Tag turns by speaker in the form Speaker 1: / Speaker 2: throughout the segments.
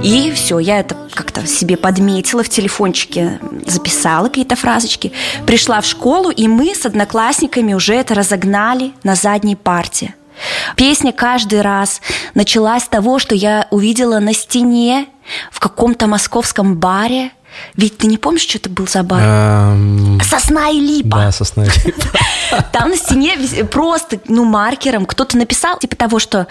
Speaker 1: И все, я это как-то себе подметила в телефончике, записала какие-то фразочки. Пришла в школу, и мы с одноклассниками уже это разогнали на задней парте. Песня каждый раз началась с того, что я увидела на стене в каком-то московском баре. Ведь ты не помнишь, что это был за бар? «Сосна и липа».
Speaker 2: Да, «Сосна и липа».
Speaker 1: Там на стене просто, маркером кто-то написал, типа того, что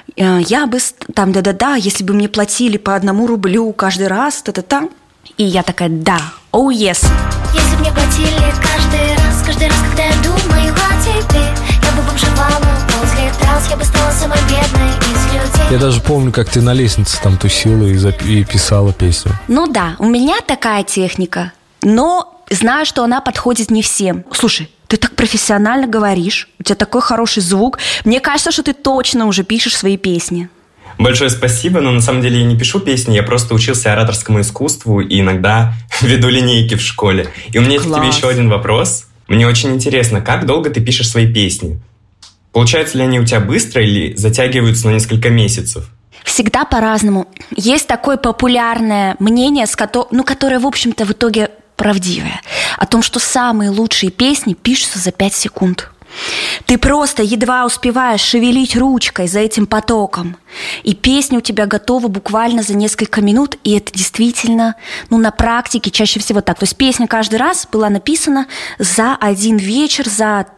Speaker 1: я бы там, да-да-да, если бы мне платили по 1 рублю каждый раз, та-та-та. И я такая, да, oh yes.
Speaker 3: Если бы мне платили каждый раз, когда я думаю о тебе, я бы бомжевала, возле трасс, я бы стала самой бедной из людей.
Speaker 2: Я даже помню, как ты на лестнице там тусила и писала песню.
Speaker 1: Ну да, у меня такая техника, но знаю, что она подходит не всем. Слушай, ты так профессионально говоришь, у тебя такой хороший звук. Мне кажется, что ты точно уже пишешь свои песни.
Speaker 4: Большое спасибо, но на самом деле я не пишу песни, я просто учился ораторскому искусству и иногда веду линейки в школе. И у меня есть к тебе еще один вопрос. Мне очень интересно, как долго ты пишешь свои песни? Получаются ли они у тебя быстро или затягиваются на несколько месяцев?
Speaker 1: Всегда по-разному. Есть такое популярное мнение, которое, в общем-то, в итоге правдивое, о том, что самые лучшие песни пишутся за 5 секунд. Ты просто едва успеваешь шевелить ручкой за этим потоком, и песня у тебя готова буквально за несколько минут, и это действительно, на практике чаще всего так. То есть песня каждый раз была написана за один вечер, за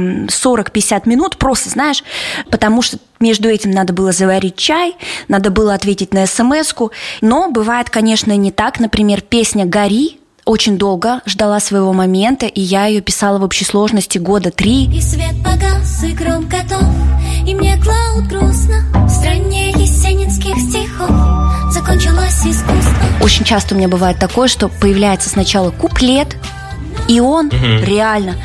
Speaker 1: 40-50 минут, просто, знаешь, потому что между этим надо было заварить чай, надо было ответить на смс-ку. Но бывает, конечно, не так. Например, песня «Гори» очень долго ждала своего момента, и я ее писала в общей сложности 3 года.
Speaker 3: И свет погас, и гром готов, и мне клауд грустно. В стране есенинских стихов закончилось искусство.
Speaker 1: Очень часто у меня бывает такое, что появляется сначала куплет, и он реально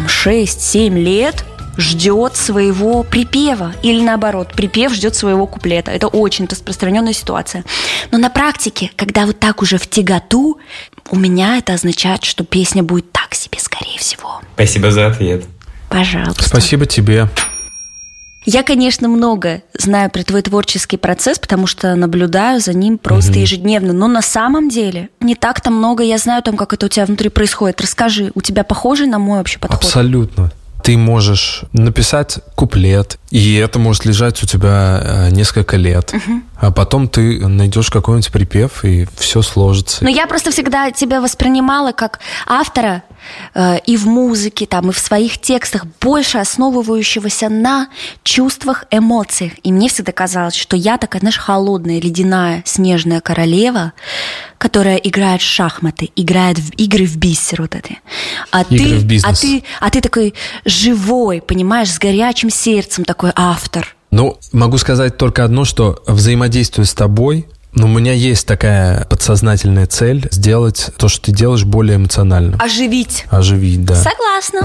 Speaker 1: 6-7 лет ждет своего припева. Или наоборот, припев ждет своего куплета. Это очень распространенная ситуация. Но на практике, когда вот так уже в тяготу, у меня это означает, что песня будет так себе, скорее всего.
Speaker 4: Спасибо за ответ.
Speaker 1: Пожалуйста.
Speaker 2: Спасибо тебе.
Speaker 1: Я, конечно, много знаю про твой творческий процесс, потому что наблюдаю за ним просто ежедневно. Но на самом деле не так-то много я знаю там, как это у тебя внутри происходит. Расскажи, у тебя похожий на мой вообще подход?
Speaker 2: Абсолютно. Ты можешь написать куплет, и это может лежать у тебя несколько лет. А потом ты найдешь какой-нибудь припев, и все сложится.
Speaker 1: Но я просто всегда тебя воспринимала как автора и в музыке, и в своих текстах, больше основывающегося на чувствах, эмоциях. И мне всегда казалось, что я такая, холодная, ледяная, снежная королева, которая играет в шахматы, играет в игры в бисер вот эти.
Speaker 2: Игры в бизнес.
Speaker 1: А ты такой живой, понимаешь, с горячим сердцем такой автор.
Speaker 2: Могу сказать только одно, что взаимодействуя с тобой, у меня есть такая подсознательная цель сделать то, что ты делаешь, более эмоционально.
Speaker 1: Оживить,
Speaker 2: да.
Speaker 1: Согласна.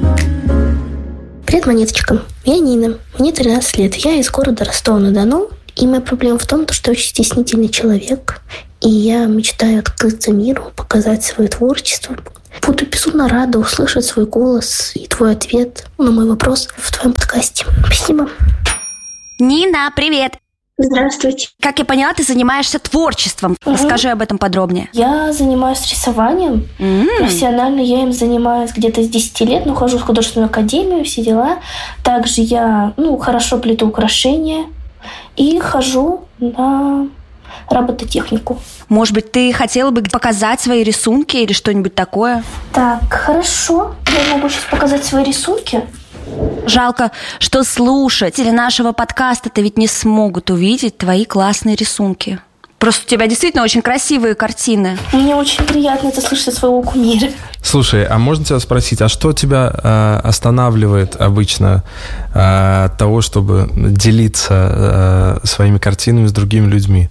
Speaker 5: Привет, монеточка. Я Нина. Мне 13 лет. Я из города Ростова-на-Дону. И моя проблема в том, что я очень стеснительный человек. И я мечтаю открыться миру, показать свое творчество. Буду безумно рада услышать свой голос и твой ответ на мой вопрос в твоем подкасте. Спасибо.
Speaker 1: Нина, привет.
Speaker 5: Здравствуйте.
Speaker 1: Как я поняла, ты занимаешься творчеством. Расскажи об этом подробнее.
Speaker 5: Я занимаюсь рисованием. Профессионально я им занимаюсь где-то с 10 лет. Хожу в художественную академию, все дела. Также я хорошо плету украшения. И хожу на робототехнику.
Speaker 1: Может быть, ты хотела бы показать свои рисунки или что-нибудь такое?
Speaker 5: Так, хорошо. Я могу сейчас показать свои рисунки.
Speaker 1: Жалко, что слушатели нашего подкаста-то ведь не смогут увидеть твои классные рисунки. Просто у тебя действительно очень красивые картины.
Speaker 5: Мне очень приятно это слышать от своего кумира.
Speaker 2: Слушай, а можно тебя спросить, а что тебя останавливает обычно от того, чтобы делиться своими картинами с другими людьми?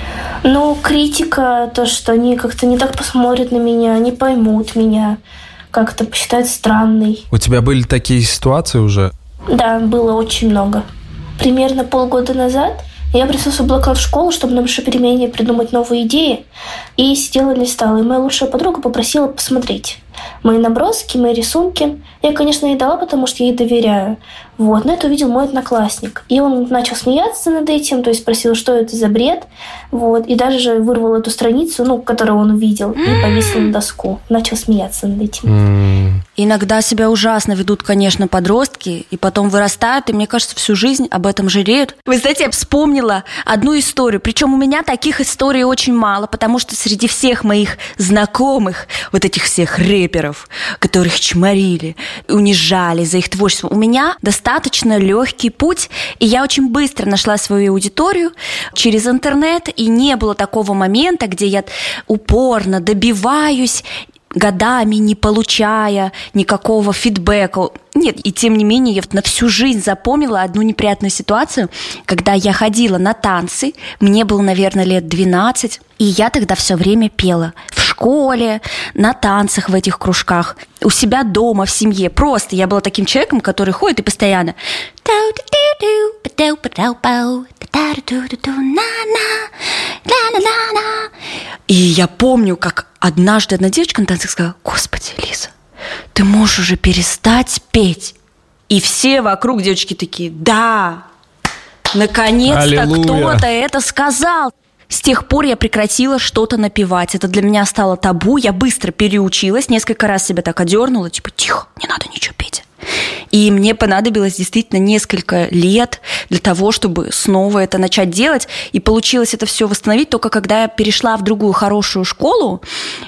Speaker 5: Критика, то, что они как-то не так посмотрят на меня, не поймут меня, как-то посчитают странной.
Speaker 2: У тебя были такие ситуации уже?
Speaker 5: Да, было очень много. Примерно полгода назад я пришла с блокнот в школу, чтобы на большой перемене придумать новые идеи. И сидела, листала. И моя лучшая подруга попросила посмотреть. мои наброски, мои рисунки. Я, конечно, ей дала, потому что я ей доверяю. Вот. Но это увидел мой одноклассник. И он начал смеяться над этим, то есть спросил, что это за бред. Вот. И даже вырвал эту страницу, которую он увидел, и повесил на доску. Начал смеяться над этим.
Speaker 1: Иногда себя ужасно ведут, конечно, подростки, и потом вырастают, и, мне кажется, всю жизнь об этом жалеют. Вы знаете, я вспомнила одну историю, причем у меня таких историй очень мало, потому что среди всех моих знакомых, вот этих всех рэперов, которых чморили, унижали за их творчество, у меня достаточно легкий путь, и я очень быстро нашла свою аудиторию через интернет, и не было такого момента, где я упорно добиваюсь, годами не получая никакого фидбэка. Нет, и тем не менее я на всю жизнь запомнила одну неприятную ситуацию, когда я ходила на танцы, мне было, наверное, лет 12, и я тогда все время пела в школе, на танцах в этих кружках, у себя дома, в семье. Просто я была таким человеком, который ходит и постоянно... И я помню, как однажды одна девочка на танцах сказала: «Господи, Лиза, ты можешь уже перестать петь». И все вокруг девочки такие: «Да, наконец-то кто-то это сказал». С тех пор я прекратила что-то напевать. Это для меня стало табу. Я быстро переучилась, несколько раз себя так одернула, типа: тихо, не надо ничего петь. И мне понадобилось действительно несколько лет для того, чтобы снова это начать делать. И получилось это все восстановить только когда я перешла в другую хорошую школу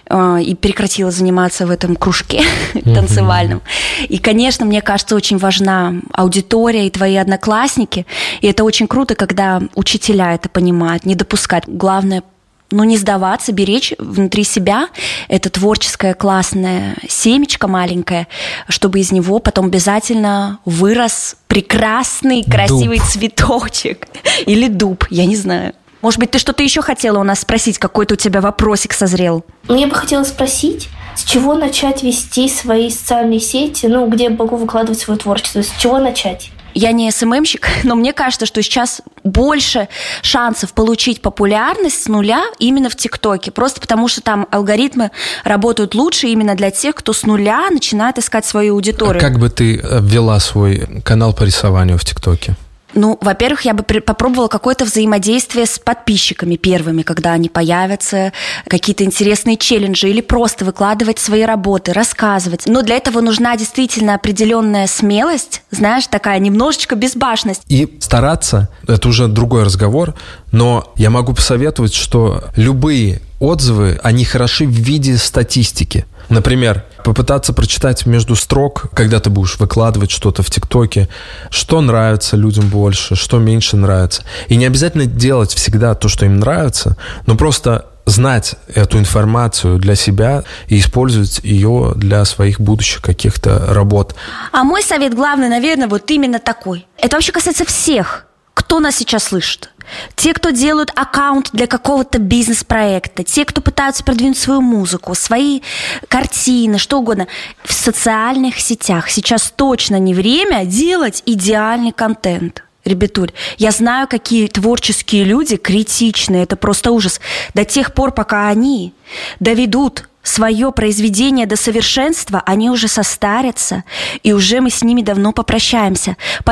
Speaker 1: и прекратила заниматься в этом кружке танцевальном. И, конечно, мне кажется, очень важна аудитория и твои одноклассники. И это очень круто, когда учителя это понимают, не допускать. Главное, не сдаваться, беречь внутри себя это творческое классное семечко маленькое, чтобы из него потом обязательно вырос прекрасный, красивый цветочек. Или дуб, я не знаю. Может быть, ты что-то еще хотела у нас спросить? Какой-то у тебя вопросик созрел?
Speaker 5: Я бы хотела спросить, с чего начать вести свои социальные сети, где я могу выкладывать свое творчество, с чего начать?
Speaker 1: Я не СММщик, но мне кажется, что сейчас больше шансов получить популярность с нуля именно в ТикТоке. Просто потому, что там алгоритмы работают лучше именно для тех, кто с нуля начинает искать свою аудиторию.
Speaker 2: Как бы ты ввела свой канал по рисованию в ТикТоке?
Speaker 1: Во-первых, я бы попробовала какое-то взаимодействие с подписчиками первыми, когда они появятся, какие-то интересные челленджи, или просто выкладывать свои работы, рассказывать. Но для этого нужна действительно определенная смелость, знаешь, такая немножечко безбашенность.
Speaker 2: И стараться, это уже другой разговор, но я могу посоветовать, что любые отзывы, они хороши в виде статистики. Например, попытаться прочитать между строк, когда ты будешь выкладывать что-то в ТикТоке, что нравится людям больше, что меньше нравится. И не обязательно делать всегда то, что им нравится, но просто знать эту информацию для себя и использовать ее для своих будущих каких-то работ.
Speaker 1: А мой совет главный, наверное, вот именно такой. Это вообще касается всех, кто нас сейчас слышит. Те, кто делают аккаунт для какого-то бизнес-проекта, те, кто пытаются продвинуть свою музыку, свои картины, что угодно. В социальных сетях сейчас точно не время делать идеальный контент. Ребятуль, я знаю, какие творческие люди критичные, это просто ужас. До тех пор, пока они доведут свое произведение до совершенства, они уже состарятся, и уже мы с ними давно попрощаемся.